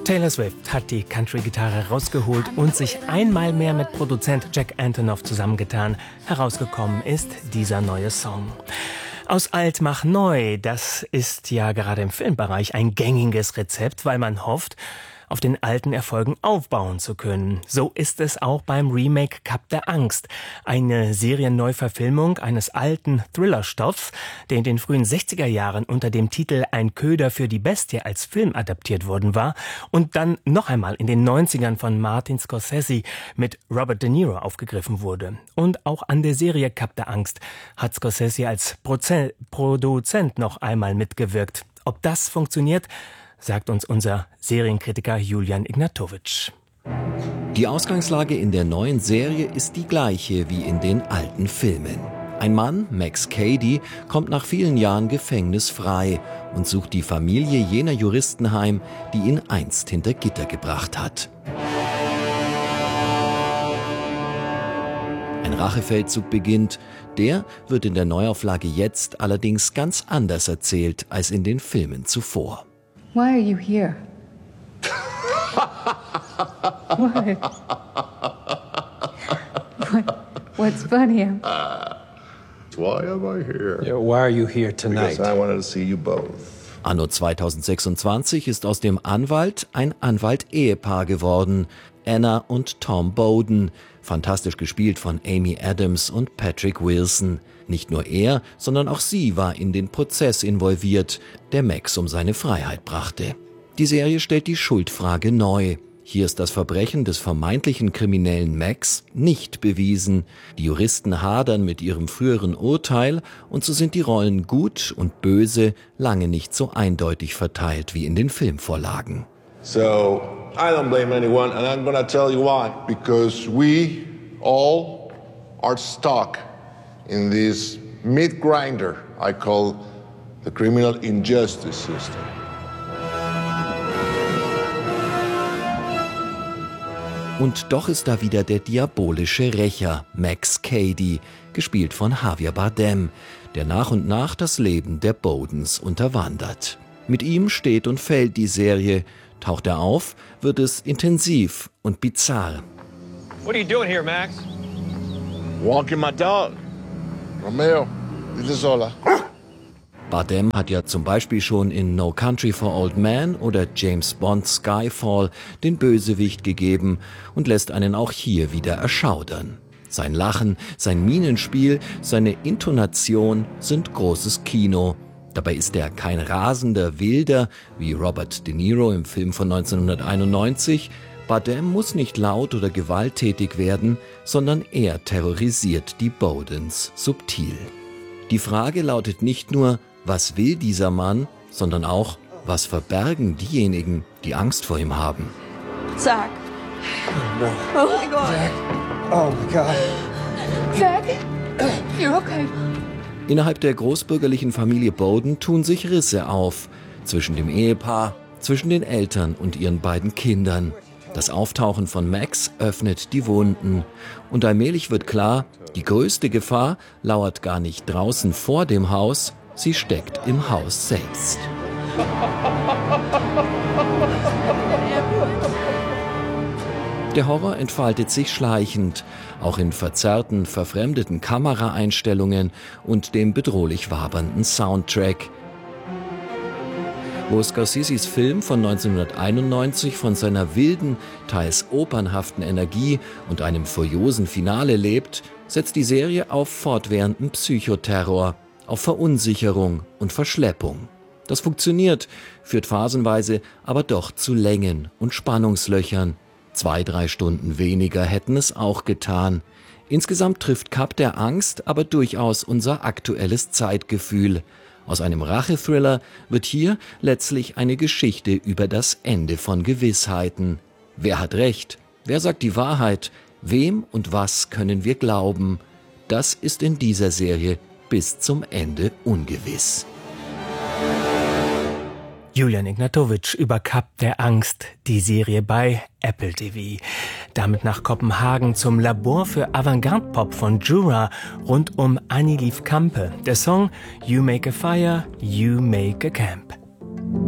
Taylor Swift hat die Country-Gitarre rausgeholt und sich einmal mehr mit Produzent Jack Antonoff zusammengetan. Herausgekommen ist dieser neue Song. Aus alt mach neu, das ist ja gerade im Filmbereich ein gängiges Rezept, weil man hofft, auf den alten Erfolgen aufbauen zu können. So ist es auch beim Remake Kap der Angst, eine Serienneuverfilmung eines alten Thriller-Stoffs, der in den frühen 60er Jahren unter dem Titel Ein Köder für die Bestie als Film adaptiert worden war und dann noch einmal in den 90ern von Martin Scorsese mit Robert De Niro aufgegriffen wurde. Und auch an der Serie Kap der Angst hat Scorsese als Produzent noch einmal mitgewirkt. Ob das funktioniert, sagt uns unser Serienkritiker Julian Ignatowicz. Die Ausgangslage in der neuen Serie ist die gleiche wie in den alten Filmen. Ein Mann, Max Cady, kommt nach vielen Jahren gefängnisfrei und sucht die Familie jener Juristen heim, die ihn einst hinter Gitter gebracht hat. Ein Rachefeldzug beginnt. Der wird in der Neuauflage jetzt allerdings ganz anders erzählt als in den Filmen zuvor. Why are you here? What's funny? Why am I here? Yeah, why are you here tonight? Because I wanted to see you both. Anno 2026 ist aus dem Anwalt ein Anwalt-Ehepaar geworden. Anna und Tom Bowden, fantastisch gespielt von Amy Adams und Patrick Wilson. Nicht nur er, sondern auch sie war in den Prozess involviert, der Max um seine Freiheit brachte. Die Serie stellt die Schuldfrage neu. Hier ist das Verbrechen des vermeintlichen kriminellen Max nicht bewiesen. Die Juristen hadern mit ihrem früheren Urteil und so sind die Rollen gut und böse lange nicht so eindeutig verteilt wie in den Filmvorlagen. So, I don't blame anyone and I'm gonna tell you why. Because we all are stuck in this meat grinder I call the criminal injustice system. Und doch ist da wieder der diabolische Rächer, Max Cady, gespielt von Javier Bardem, der nach und nach das Leben der Bowdens unterwandert. Mit ihm steht und fällt die Serie. Taucht er auf, wird es intensiv und bizarr. What are you doing here, Max? Walking my dog. Romeo, dile sola. Bardem hat ja zum Beispiel schon in No Country for Old Men oder James Bond Skyfall den Bösewicht gegeben und lässt einen auch hier wieder erschaudern. Sein Lachen, sein Mienenspiel, seine Intonation sind großes Kino. Dabei ist er kein rasender Wilder wie Robert De Niro im Film von 1991. Bardem muss nicht laut oder gewalttätig werden, sondern er terrorisiert die Bowdens subtil. Die Frage lautet nicht nur, was will dieser Mann, sondern auch, was verbergen diejenigen, die Angst vor ihm haben. Zach. No. Oh my God. Zach. Oh my God. Zach, you're okay. Innerhalb der großbürgerlichen Familie Bowden tun sich Risse auf. Zwischen dem Ehepaar, zwischen den Eltern und ihren beiden Kindern. Das Auftauchen von Max öffnet die Wunden. Und allmählich wird klar, die größte Gefahr lauert gar nicht draußen vor dem Haus, sie steckt im Haus selbst. Der Horror entfaltet sich schleichend, auch in verzerrten, verfremdeten Kameraeinstellungen und dem bedrohlich wabernden Soundtrack. Wo Scorseses Film von 1991 von seiner wilden, teils opernhaften Energie und einem furiosen Finale lebt, setzt die Serie auf fortwährenden Psychoterror, auf Verunsicherung und Verschleppung. Das funktioniert, führt phasenweise aber doch zu Längen und Spannungslöchern. 2-3 Stunden weniger hätten es auch getan. Insgesamt trifft Kap der Angst aber durchaus unser aktuelles Zeitgefühl. Aus einem Rachethriller wird hier letztlich eine Geschichte über das Ende von Gewissheiten. Wer hat recht? Wer sagt die Wahrheit? Wem und was können wir glauben? Das ist in dieser Serie bis zum Ende ungewiss. Julian Ignatowicz über Kap der Angst, die Serie bei Apple TV. Damit nach Kopenhagen zum Labor für Avantgarde-Pop von Jura rund um Annie Lief Kampe. Der Song You Make a Fire, You Make a Camp.